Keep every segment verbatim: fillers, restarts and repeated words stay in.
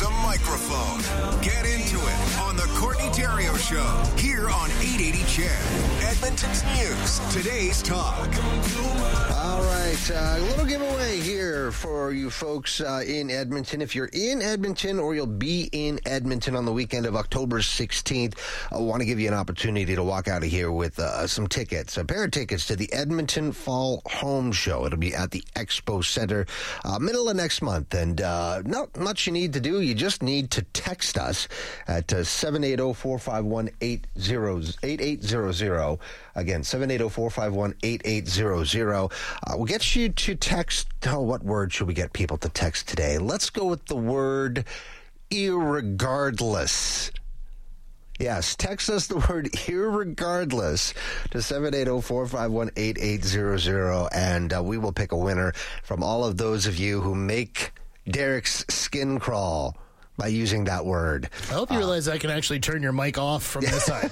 a microphone. Get into it on the Courtney Terrio Show here on eight eighty C H E D. Edmonton's news. Today's talk. All right, uh, a little giveaway here for you folks uh, in Edmonton. If you're in Edmonton or you'll be in Edmonton on the weekend of October sixteenth, I want to give you an opportunity to walk out of here with uh, some tickets, a pair of tickets to the Edmonton Fall Home Show. It'll be at the Expo Center uh, middle of next month. And uh, not much you need to do. You just need to text us at uh, seven eight zero, four five one, eight eight zero zero. Again, seven eight zero, four five one, eight eight zero zero. Uh, we'll get you to text. Oh, what word should we get people to text today? Let's go with the word irregardless. Yes, text us the word irregardless to seven eight zero, four five one, eight eight zero zero, and uh, we will pick a winner from all of those of you who make Derek's skin crawl by using that word. I hope you realize uh, I can actually turn your mic off from this side.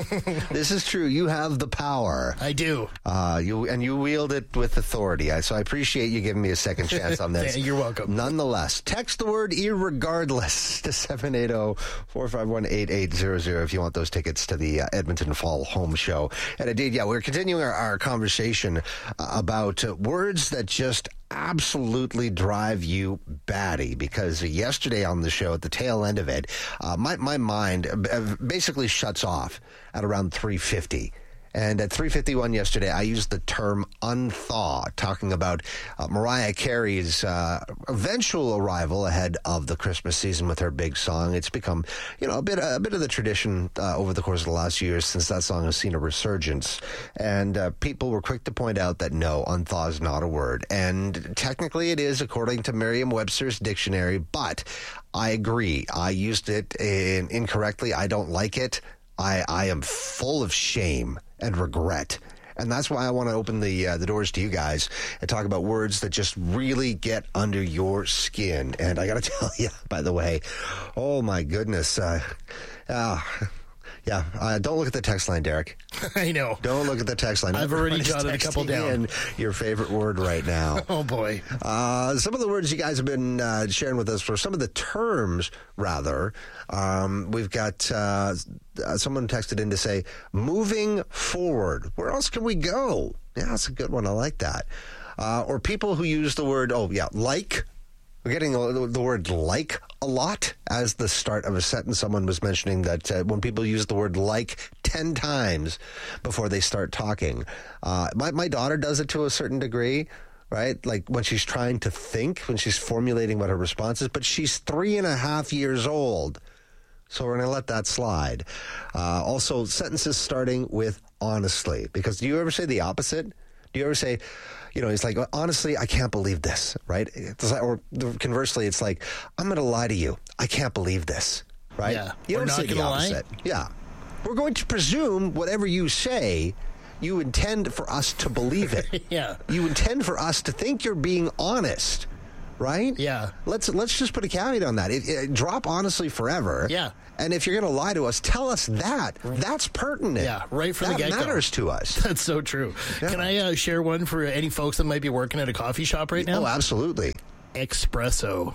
This is true. You have the power. I do. Uh, you and you wield it with authority. I, so I appreciate you giving me a second chance on this. You're welcome. Nonetheless, text the word irregardless to seven eight zero, four five one, eight eight zero zero if you want those tickets to the uh, Edmonton Fall Home Show. And indeed, yeah, we're continuing our, our conversation uh, about uh, words that just absolutely drive you batty, because yesterday on the show, at the tail end of it, uh, my, my mind basically shuts off at around three fifty. And at three fifty-one yesterday, I used the term unthaw, talking about uh, Mariah Carey's uh, eventual arrival ahead of the Christmas season with her big song. It's become, you know, a bit a bit of the tradition uh, over the course of the last years since that song has seen a resurgence. And uh, people were quick to point out that no, unthaw is not a word. And technically it is, according to Merriam-Webster's dictionary, but I agree. I used it in, incorrectly. I don't like it. I, I am full of shame and regret. And that's why I want to open the uh, the doors to you guys and talk about words that just really get under your skin. And I got to tell you, by the way, oh my goodness, uh, uh, yeah, uh, don't look at the text line, Derek. I know. Don't look at the text line. I've already jotted a couple down. In your favorite word right now. Oh, boy. Uh, some of the words you guys have been uh, sharing with us, for some of the terms, rather, um, we've got uh, someone texted in to say, moving forward. Where else can we go? Yeah, that's a good one. I like that. Uh, or people who use the word, oh, yeah, like. We're getting the word like a lot as the start of a sentence. Someone was mentioning that uh, when people use the word like ten times before they start talking. Uh, my, my daughter does it to a certain degree, right? Like when she's trying to think, when she's formulating what her response is. But she's three and a half years old. So we're going to let that slide. Uh, also, sentences starting with honestly. Because do you ever say the opposite? Do you ever say, you know, it's like, honestly, I can't believe this, right? It's like, or conversely, it's like, I'm going to lie to you. I can't believe this, right? Yeah. You don't We're say not the gonna opposite. lie? Yeah. We're going to presume whatever you say, you intend for us to believe it. Yeah. You intend for us to think you're being honest, right? Yeah. Let's let's just put a caveat on that. It, it, drop honestly forever. Yeah. And if you're going to lie to us, tell us that. That's pertinent. Yeah, right from that the get-go. That matters to us. That's so true. Yeah. Can I uh, share one for any folks that might be working at a coffee shop right now? Oh, absolutely. Espresso.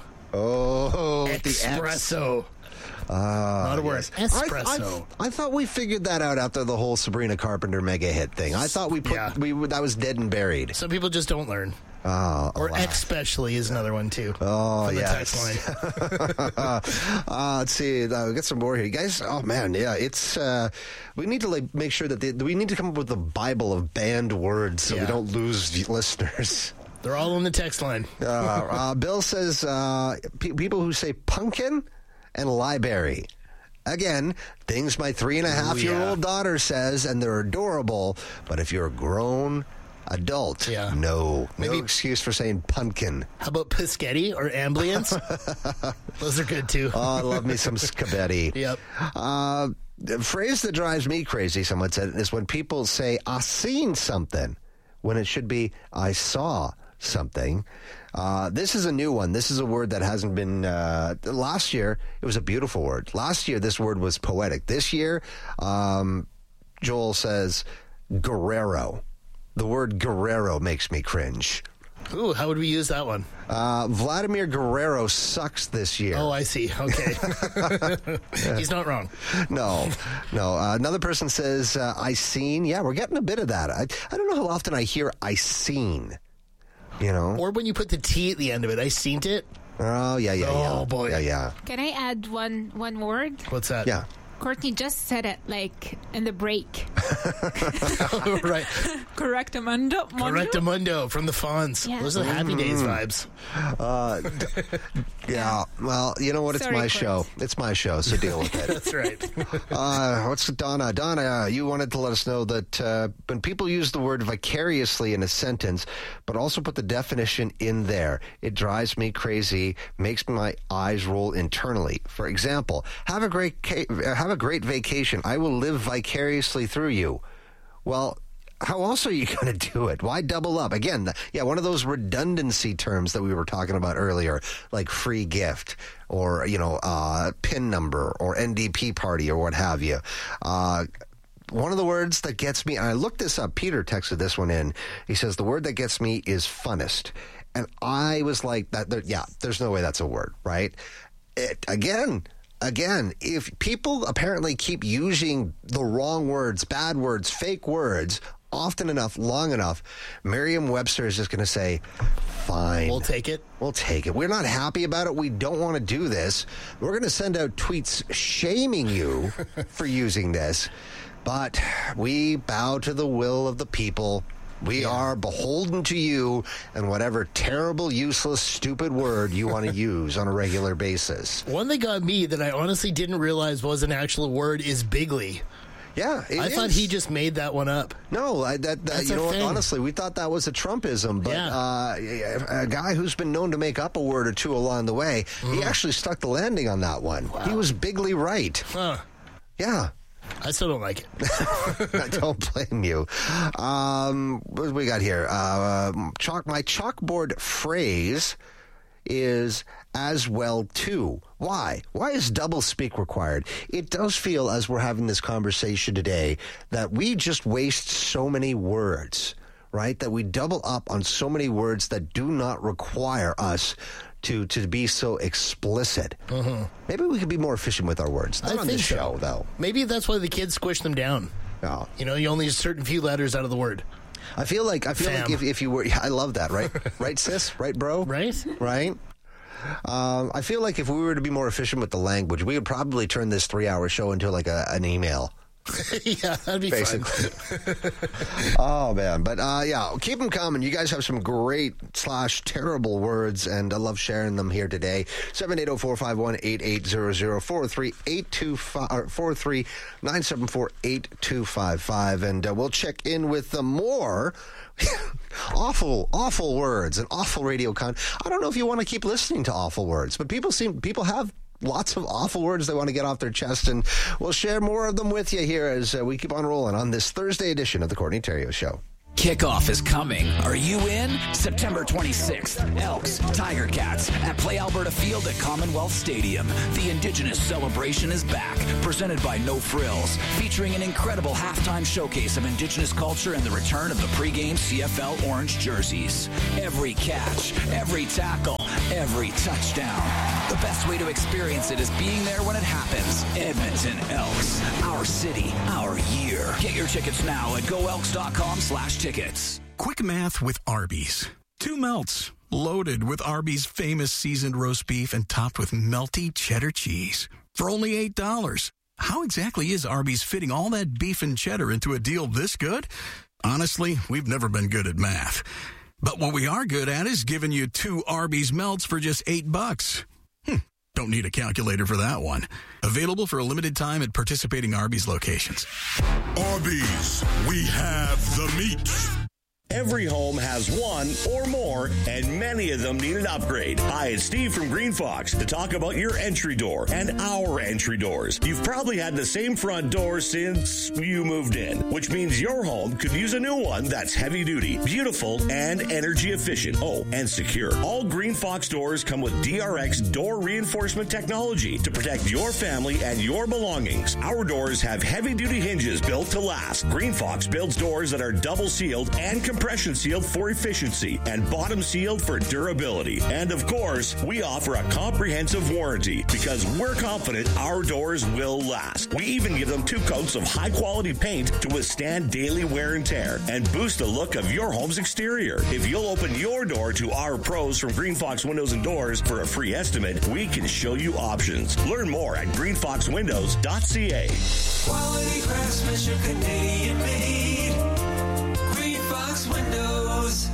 Oh, Espresso. Uh, Not a word. Yes. Espresso. I, I, I thought we figured that out after the whole Sabrina Carpenter mega hit thing. I thought we put Yeah. we that was dead and buried. Some people just don't learn. Oh, Or alas. especially is another one, too. Oh, from the yes. text line. uh, let's see. Uh, we got some more here. You guys, oh, man, yeah, it's, uh, we need to like make sure that the, we need to come up with a Bible of banned words so Yeah. we don't lose listeners. They're all on the text line. uh, uh, Bill says uh, pe- people who say pumpkin and library. Again, things my three and a half year old yeah. daughter says, and they're adorable. But if you're a grown adult, Yeah. no, Maybe- no excuse for saying pumpkin. How about Pischetti or Ambience? Those are good, too. Oh, I love me some scabetti. Yep. Uh, the phrase that drives me crazy, someone said, is when people say, I seen something, when it should be, I saw something. Uh, this is a new one. This is a word that hasn't been, uh, last year, it was a beautiful word. Last year, this word was poetic. This year, um, Joel says, Guerrero. The word Guerrero makes me cringe. Ooh, how would we use that one? Uh, Vladimir Guerrero sucks this year. Oh, I see. Okay. He's not wrong. No, no. Uh, another person says, uh, I seen. Yeah, we're getting a bit of that. I, I don't know how often I hear I seen, you know? Or when you put the T at the end of it, I seen it. Oh, yeah, yeah, yeah. Oh, boy. Yeah, yeah. Can I add one one word? What's that? Yeah. Courtney just said it, like, in the break. Right. Correctamundo. Correctamundo from the Fonz. Yeah. Those are the Happy Days vibes. Uh, yeah, well, you know what? It's Sorry, my Court. show. It's my show, so deal with it. That's right. Uh, what's Donna? Donna, you wanted to let us know that uh, when people use the word vicariously in a sentence, but also put the definition in there, it drives me crazy, makes my eyes roll internally. For example, have a great ca- have a great vacation. I will live vicariously through you. Well, how else are you going to do it? Why double up? Again, the, yeah, one of those redundancy terms that we were talking about earlier, like free gift or, you know, uh, PIN number or N D P party or what have you. Uh, one of the words that gets me, and I looked this up, Peter texted this one in. He says, the word that gets me is funnest. And I was like, that. There, yeah, there's no way that's a word, right? It, again, Again, if people apparently keep using the wrong words, bad words, fake words, often enough, long enough, Merriam-Webster is just going to say, fine. We'll take it. We'll take it. We're not happy about it. We don't want to do this. We're going to send out tweets shaming you for using this. But we bow to the will of the people. We are beholden to you and whatever terrible, useless, stupid word you want to use on a regular basis. One that got me that I honestly didn't realize was an actual word is bigly. Yeah, it I is. thought he just made that one up. No, I, that, that That's you a know what, thing. honestly, we thought that was a Trumpism, but Yeah. uh, a guy who's been known to make up a word or two along the way, Mm. he actually stuck the landing on that one. He was bigly right. Huh. Yeah. I still don't like it. I don't blame you. Um, what do we got here? Uh, chalk. My chalkboard phrase is as well too. Why? Why is double speak required? It does feel, as we're having this conversation today, that we just waste so many words, right? That we double up on so many words that do not require us to to be so explicit. Mm-hmm. Maybe we could be more efficient with our words. Not I on think this so. show, though. Maybe that's why the kids squish them down. No. You know, you only use certain few letters out of the word. I feel like I feel Fam. like if, if you were, I love that, right? Right, sis? Right, bro? Right? Right? Um, I feel like if we were to be more efficient with the language, we would probably turn this three-hour show into like a, an email. Yeah, that'd be Basically. fun. Oh, man. But, uh, yeah, keep them coming. You guys have some great slash terrible words, and I love sharing them here today. seven eight zero, four five one, eight eight zero zero, four three eight two five, or four three nine seven four, eight two five five. And uh, we'll check in with uh, more awful, awful words and awful radio con. I don't know if you want to keep listening to awful words, but people seem, people have lots of awful words they want to get off their chest, and we'll share more of them with you here as uh, we keep on rolling on this Thursday edition of the Courtney Terrio Show. Kickoff is coming. Are you in? September twenty-sixth, Elks, Tiger Cats at Play Alberta Field at Commonwealth Stadium. The Indigenous celebration is back, presented by No Frills, featuring an incredible halftime showcase of Indigenous culture and the return of the pregame C F L orange jerseys. Every catch, every tackle, every touchdown. The best way to experience it is being there when it happens. Edmonton Elks, our city, our year. Get your tickets now at go elks dot com slash tickets. Quick math with Arby's. Two melts, loaded with Arby's famous seasoned roast beef and topped with melty cheddar cheese. For only eight dollars. How exactly is Arby's fitting all that beef and cheddar into a deal this good? Honestly, we've never been good at math. But what we are good at is giving you two Arby's melts for just eight bucks. Hmm, don't need a calculator for that one. Available for a limited time at participating Arby's locations. Arby's, we have the meat. Every home has one or more, and many of them need an upgrade. Hi, it's Steve from Green Fox to talk about your entry door and our entry doors. You've probably had the same front door since you moved in, which means your home could use a new one that's heavy duty, beautiful, and energy efficient. Oh, and secure. All Green Fox doors come with D R X door reinforcement technology to protect your family and your belongings. Our doors have heavy duty hinges built to last. Green Fox builds doors that are double sealed and compressed compression sealed for efficiency, and bottom sealed for durability. And of course, we offer a comprehensive warranty because we're confident our doors will last. We even give them two coats of high-quality paint to withstand daily wear and tear and boost the look of your home's exterior. If you'll open your door to our pros from Green Fox Windows and Doors for a free estimate, we can show you options. Learn more at green fox windows dot c a. Quality craftsmanship, Canadian made. Green Fox Windows.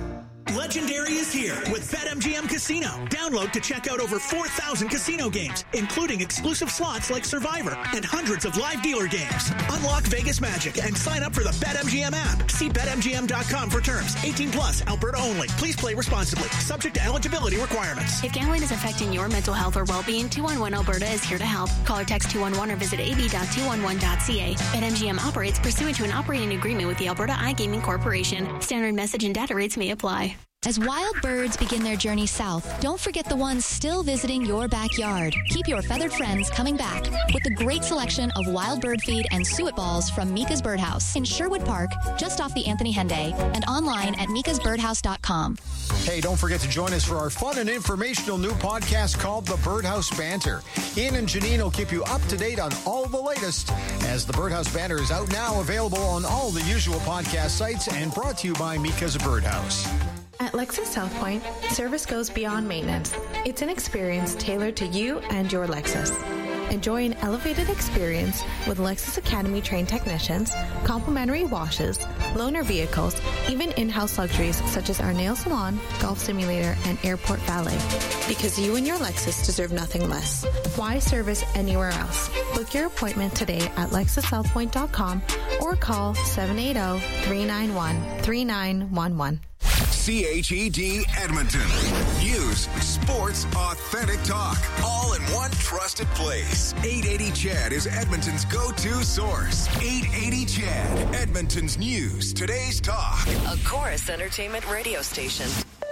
Legendary is here with BetMGM Casino. Download to check out over four thousand casino games, including exclusive slots like Survivor and hundreds of live dealer games. Unlock Vegas magic and sign up for the BetMGM app. See bet M G M dot com for terms. eighteen plus, Alberta only. Please play responsibly. Subject to eligibility requirements. If gambling is affecting your mental health or well-being, two one one Alberta is here to help. Call or text two one one or visit a b dot two one one dot c a. BetMGM operates pursuant to an operating agreement with the Alberta iGaming Corporation. Standard message and data rates may apply. As wild birds begin their journey south, don't forget the ones still visiting your backyard. Keep your feathered friends coming back with the great selection of wild bird feed and suet balls from Mika's Birdhouse in Sherwood Park, just off the Anthony Henday, and online at mikas birdhouse dot com. Hey, don't forget to join us for our fun and informational new podcast called The Birdhouse Banter. Ian and Janine will keep you up to date on all the latest, as The Birdhouse Banter is out now, available on all the usual podcast sites, and brought to you by Mika's Birdhouse. At Lexus South Point, service goes beyond maintenance. It's an experience tailored to you and your Lexus. Enjoy an elevated experience with Lexus Academy trained technicians, complimentary washes, loaner vehicles, even in-house luxuries such as our nail salon, golf simulator, and airport valet. Because you and your Lexus deserve nothing less. Why service anywhere else? Book your appointment today at lexus south point dot com or call seven eight zero, three nine one, three nine one one. C H E D Edmonton. News, sports, authentic talk, all in one trusted place. eight eighty C H E D is Edmonton's go-to source. eight eighty C H E D, Edmonton's news, today's talk. A Chorus Entertainment radio station.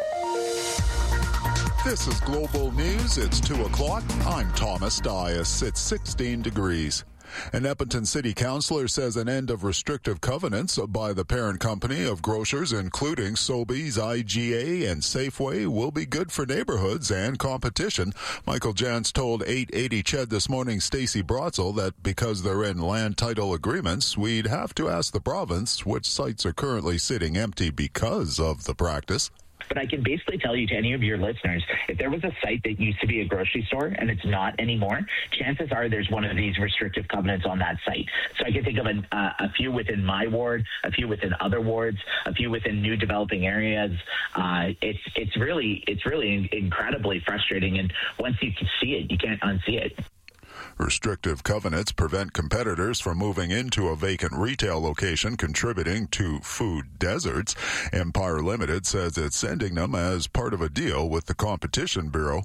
This is Global News. It's two o'clock. I'm Thomas Dias. It's sixteen degrees. An Edmonton City Councillor says an end of restrictive covenants by the parent company of grocers, including Sobeys, I G A, and Safeway, will be good for neighborhoods and competition. Michael Jantz told eight eighty C H E D this morning Stacey Brotzel that because they're in land title agreements, we'd have to ask the province which sites are currently sitting empty because of the practice. But I can basically tell you to any of your listeners, if there was a site that used to be a grocery store and it's not anymore, chances are there's one of these restrictive covenants on that site. So I can think of a, uh, a few within my ward, a few within other wards, a few within new developing areas. Uh, it's it's really it's really incredibly frustrating. And once you can see it, you can't unsee it. Restrictive covenants prevent competitors from moving into a vacant retail location, contributing to food deserts. Empire Limited says it's sending them as part of a deal with the Competition Bureau.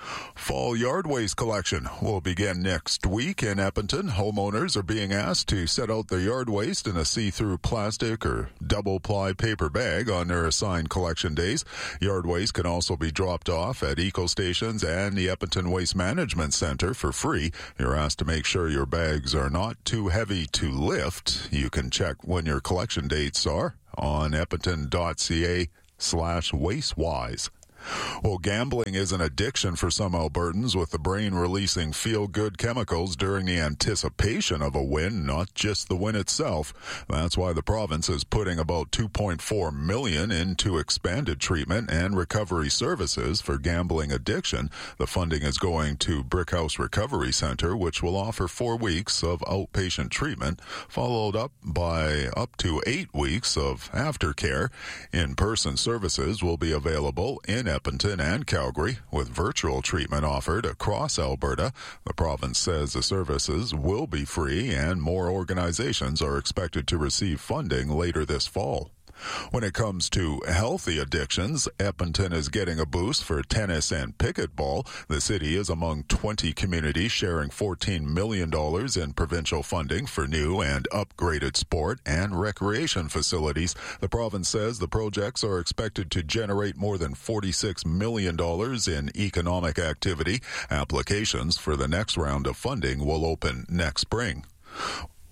Fall yard waste collection will begin next week in Edmonton. Homeowners are being asked to set out their yard waste in a see-through plastic or double-ply paper bag on their assigned collection days. Yard waste can also be dropped off at eco stations and the Edmonton Waste Management Center for free. You're asked to make sure your bags are not too heavy to lift. You can check when your collection dates are on edmonton dot c a slash wastewise. Well, gambling is an addiction for some Albertans, with the brain releasing feel-good chemicals during the anticipation of a win, not just the win itself. That's why the province is putting about two point four million dollars into expanded treatment and recovery services for gambling addiction. The funding is going to Brickhouse Recovery Center, which will offer four weeks of outpatient treatment, followed up by up to eight weeks of aftercare. In-person services will be available in Edmonton and Calgary, with virtual treatment offered across Alberta. The province says the services will be free, and more organizations are expected to receive funding later this fall. When it comes to healthy addictions, Edmonton is getting a boost for tennis and pickleball. The city is among twenty communities sharing fourteen million dollars in provincial funding for new and upgraded sport and recreation facilities. The province says the projects are expected to generate more than forty-six million dollars in economic activity. Applications for the next round of funding will open next spring.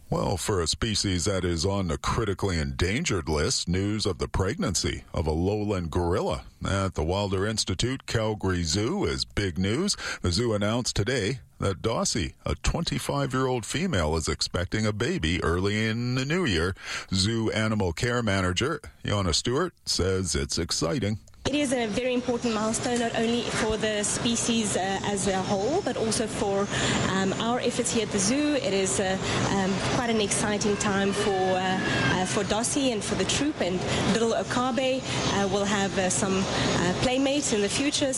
Well, for a species that is on the critically endangered list, news of the pregnancy of a lowland gorilla at the Wilder Institute Calgary Zoo is big news. The zoo announced today that Dossie, a twenty-five-year-old female, is expecting a baby early in the new year. Zoo animal care manager Yana Stewart says it's exciting. It is a very important milestone, not only for the species uh, as a whole, but also for um, our efforts here at the zoo. It is uh, um, quite an exciting time for uh, uh, for Dossie and for the troop, and little Okabe uh, will have uh, some uh, playmates in the future.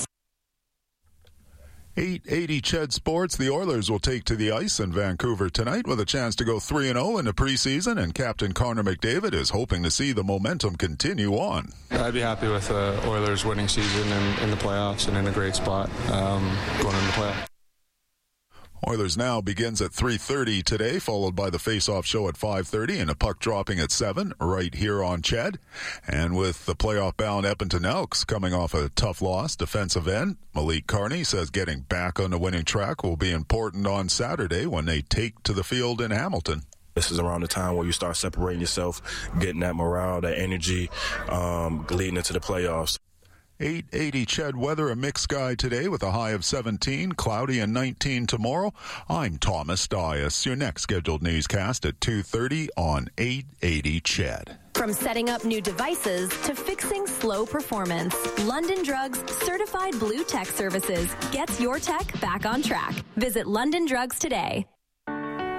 eight eighty Ched Sports. The Oilers will take to the ice in Vancouver tonight with a chance to go three and oh in the preseason, and Captain Connor McDavid is hoping to see the momentum continue on. I'd be happy with the uh, Oilers winning season and in the playoffs and in a great spot um, going into the playoffs. Oilers Now begins at three thirty today, followed by the face-off show at five thirty and a puck dropping at seven right here on Ched. And with the playoff-bound Edmonton Elks coming off a tough loss, defensive end Malik Carney says getting back on the winning track will be important on Saturday when they take to the field in Hamilton. This is around the time where you start separating yourself, getting that morale, that energy, um, leading into the playoffs. eight eighty Ched weather, a mixed sky today with a high of seventeen, cloudy and nineteen tomorrow. I'm Thomas Dias. Your next scheduled newscast at two thirty on eight eighty Ched. From setting up new devices to fixing slow performance, London Drugs Certified Blue Tech Services gets your tech back on track. Visit London Drugs today.